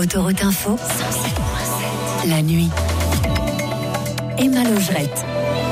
Autoroute Info, la nuit. Emma Logerette.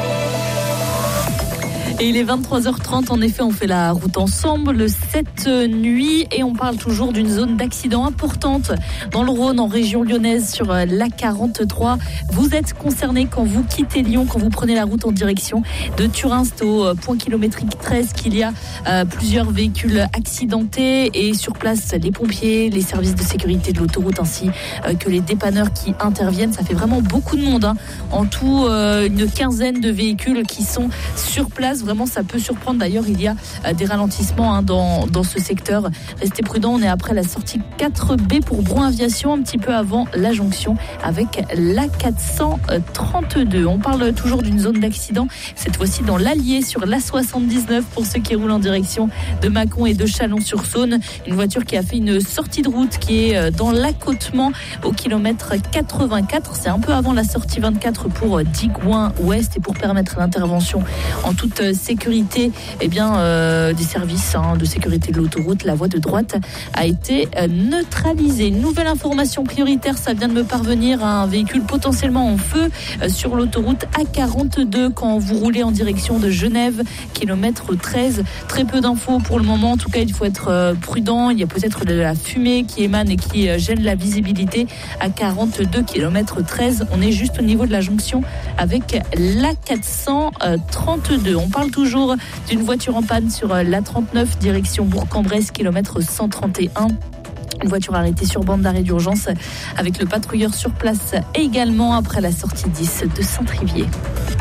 Et il est 23h30, en effet, on fait la route ensemble cette nuit et on parle toujours d'une zone d'accident importante dans le Rhône, en région lyonnaise, sur l'A43. Vous êtes concerné quand vous quittez Lyon, quand vous prenez la route en direction de Turin, c'est au point kilométrique 13 qu'il y a plusieurs véhicules accidentés et sur place, les pompiers, les services de sécurité de l'autoroute ainsi que les dépanneurs qui interviennent. Ça fait vraiment beaucoup de monde, hein. En tout, une quinzaine de véhicules qui sont sur place. Vraiment, ça peut surprendre. D'ailleurs, il y a des ralentissements dans ce secteur. Restez prudents, on est après la sortie 4B pour Bron Aviation, un petit peu avant la jonction avec l'A432. On parle toujours d'une zone d'accident, cette fois-ci dans l'Allier sur l'A79 pour ceux qui roulent en direction de Mâcon et de Chalon-sur-Saône. Une voiture qui a fait une sortie de route qui est dans l'accotement au kilomètre 84. C'est un peu avant la sortie 24 pour Digoin Ouest et pour permettre l'intervention en toute sécurité des services de sécurité de l'autoroute. La voie de droite a été neutralisée. Nouvelle information prioritaire, ça vient de me parvenir, un véhicule potentiellement en feu sur l'autoroute A42 quand vous roulez en direction de Genève, kilomètre 13. Très peu d'infos pour le moment, en tout cas il faut être prudent. Il y a peut-être de la fumée qui émane et qui gêne la visibilité à 42 km 13. On est juste au niveau de la jonction avec l'A432. On parle toujours d'une voiture en panne sur l'A39 direction Bourg-en-Bresse, kilomètre 131. Une voiture arrêtée sur bande d'arrêt d'urgence avec le patrouilleur sur place et également après la sortie 10 de Saint-Trivier.